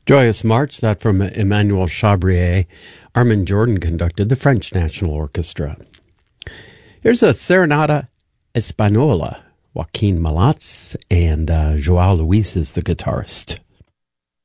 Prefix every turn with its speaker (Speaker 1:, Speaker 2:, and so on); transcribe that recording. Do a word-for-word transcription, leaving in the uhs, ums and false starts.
Speaker 1: Joyous March, that from Emmanuel Chabrier. Armin Jordan conducted the French National Orchestra. Here's a Serenata Española. Joaquin Malats and uh, Joao Luis is the guitarist.